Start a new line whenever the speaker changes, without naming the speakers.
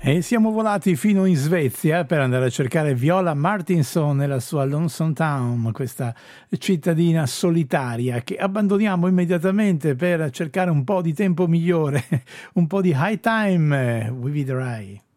E siamo volati fino in Svezia per andare a cercare Viola Martinson nella sua Lonesome Town, questa cittadina solitaria che abbandoniamo immediatamente per cercare un po' di tempo migliore, un po' di high time. We Be The Rai.